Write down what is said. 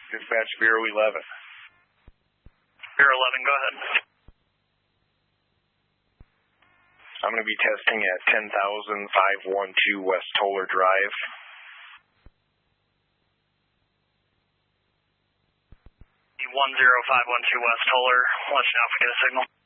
Dispatch Bureau 11. Bureau 11, go ahead. I'm going to be testing at 10,512 West Toller Drive. 10512 West Toller. Let us know if we get a signal.